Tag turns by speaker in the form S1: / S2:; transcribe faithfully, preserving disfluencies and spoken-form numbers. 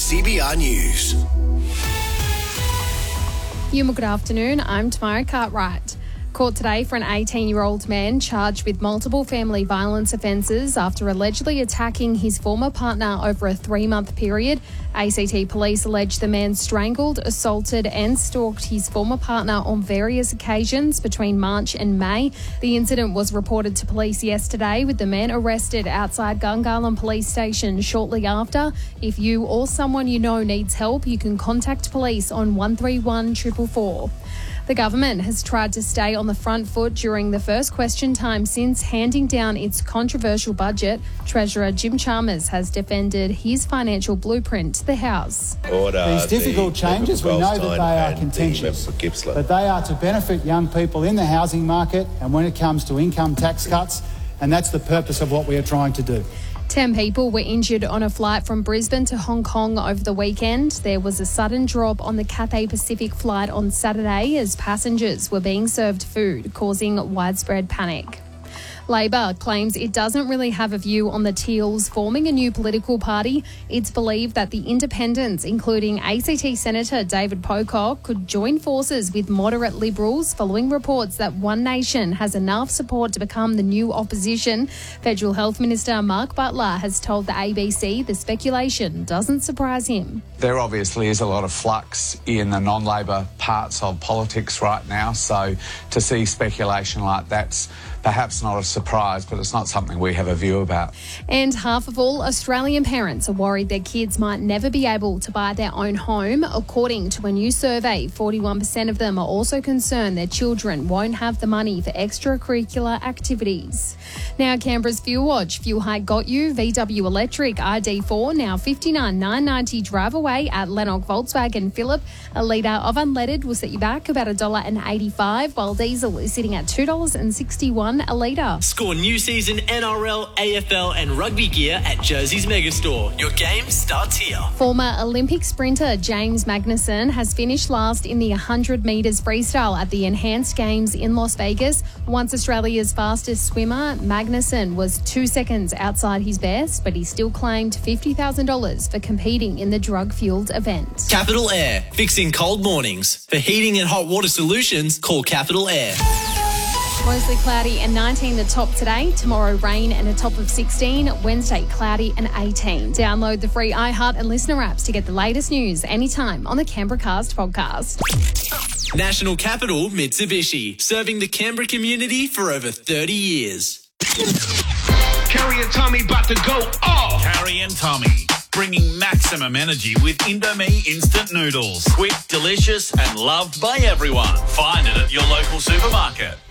S1: C B R News.
S2: Yuma, good afternoon. I'm Tamara Cartwright. Court today for an eighteen-year-old man charged with multiple family violence offences after allegedly attacking his former partner over a three-month period. A C T police allege the man strangled, assaulted and stalked his former partner on various occasions between March and May. The incident was reported to police yesterday, with the man arrested outside Gungahlin Police Station shortly after. If you or someone you know needs help, you can contact police on one three one four four four. The government has tried to stay on the front foot during the first question time since handing down its controversial budget. Treasurer Jim Chalmers has defended his financial blueprint to the House.
S3: Order
S4: These difficult
S3: the
S4: changes, we know that they are contentious,
S3: the
S4: but they are to benefit young people in the housing market and when it comes to income tax cuts, and that's the purpose of what we are trying to do.
S2: Ten people were injured on a flight from Brisbane to Hong Kong over the weekend. There was a sudden drop on the Cathay Pacific flight on Saturday as passengers were being served food, causing widespread panic. Labor claims it doesn't really have a view on the Teals forming a new political party. It's believed that the independents, including A C T Senator David Pocock, could join forces with moderate Liberals following reports that One Nation has enough support to become the new opposition. Federal Health Minister Mark Butler has told the A B C the speculation doesn't surprise him.
S5: There obviously is a lot of flux in the non-Labor parts of politics right now, so to see speculation like that's perhaps not a surprise, but it's not something we have a view about.
S2: And half of all Australian parents are worried their kids might never be able to buy their own home. According to a new survey, forty-one percent of them are also concerned their children won't have the money for extracurricular activities. Now, Canberra's Fuel Watch. Fuel hike got you. V W Electric I D four now fifty-nine thousand nine hundred ninety drive away at Lennox Volkswagen Phillip. A litre of unleaded will set you back about one dollar eighty-five, while diesel is sitting at two dollars sixty-one a litre.
S6: Score new season N R L, A F L and rugby gear at Jersey's Megastore. Your game starts here.
S2: Former Olympic sprinter James Magnussen has finished last in the one hundred metres freestyle at the Enhanced Games in Las Vegas. Once Australia's fastest swimmer, Magnussen was two seconds outside his best, but he still claimed fifty thousand dollars for competing in the drug-fuelled event.
S6: Capital Air, fixing cold mornings. For heating and hot water solutions, call Capital Air.
S2: Mostly cloudy and nineteen the top today. Tomorrow rain and a top of sixteen. Wednesday cloudy and eighteen. Download the free iHeart and Listener apps to get the latest news anytime on the Canberra Cast podcast.
S6: National Capital Mitsubishi, serving the Canberra community for over thirty years.
S7: Carrie and Tommy about to go off.
S8: Carrie and Tommy, bringing maximum energy with Indomie instant noodles. Quick, delicious and loved by everyone. Find it at your local supermarket.